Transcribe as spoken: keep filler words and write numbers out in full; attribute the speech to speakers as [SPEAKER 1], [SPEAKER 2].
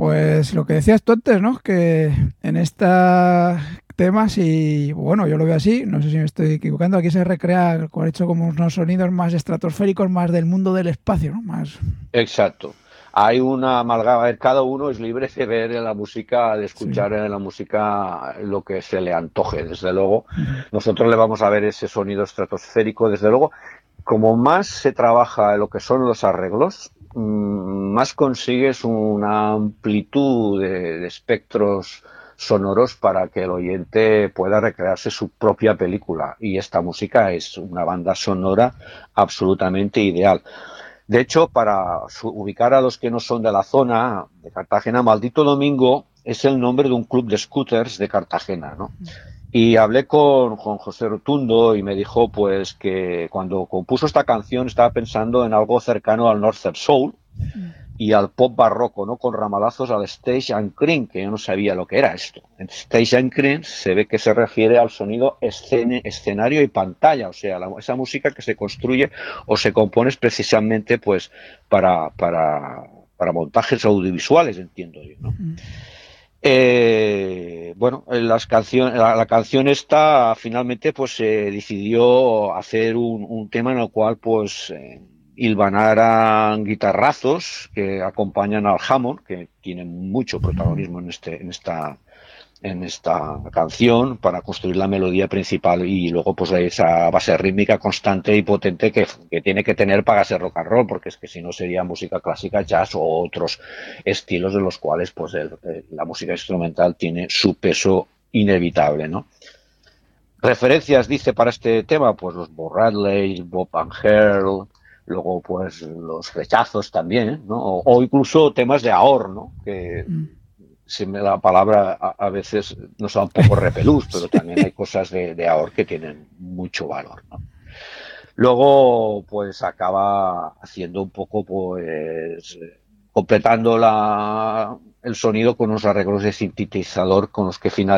[SPEAKER 1] Pues lo que decías tú antes, ¿no? Que en estos temas, y bueno, yo lo veo así, no sé si me estoy equivocando, aquí se recrea, como he hecho, como unos sonidos más estratosféricos, más del mundo del espacio, ¿no? Más...
[SPEAKER 2] Exacto. Hay una amalgama, cada uno es libre de ver en la música, de
[SPEAKER 1] Sí.
[SPEAKER 2] escuchar en la música lo que se le antoje, desde luego.
[SPEAKER 1] Uh-huh.
[SPEAKER 2] Nosotros le vamos a ver ese sonido estratosférico, desde luego. Como más se trabaja en lo que son los arreglos, más consigues una amplitud de, de espectros sonoros para que el oyente pueda recrearse su propia película. Y esta música es una banda sonora absolutamente ideal. De hecho, para ubicar a los que no son de la zona de Cartagena, Maldito Domingo es el nombre de un club de scooters de Cartagena, ¿no? Y hablé con, con José Rotundo y me dijo pues que cuando compuso esta canción estaba pensando en algo cercano al Northern Soul y al pop barroco, ¿no? Con ramalazos al stage and cream, que yo no sabía lo que era esto. En stage and cream se ve que se refiere al sonido escene, escenario y pantalla, o sea, la, esa música que se construye o se compone precisamente pues para, para, para montajes audiovisuales, entiendo yo, ¿no? Mm. Eh, bueno, las canciones, la, la canción esta finalmente pues se eh, decidió hacer un, un tema en el cual pues eh, hilvanaran guitarrazos que acompañan al Hammond, que tiene mucho protagonismo en este, en esta, en esta canción para construir la melodía principal y luego pues esa base rítmica constante y potente que, que tiene que tener para ser rock and roll, porque es que si no sería música clásica, jazz o otros estilos de los cuales pues el, la música instrumental tiene su peso inevitable, ¿no? Referencias, dice, para este tema, pues los Bob Radley, Bob and Earl, luego pues los rechazos también, ¿no? O, o incluso temas de Ahor, ¿no? Que mm. si me la palabra a, a veces nos da un poco repelús, pero también hay cosas de, de Ahor que tienen mucho valor, ¿no? Luego, pues acaba haciendo un poco, pues, completando la, el sonido con unos arreglos de sintetizador con los que finaliza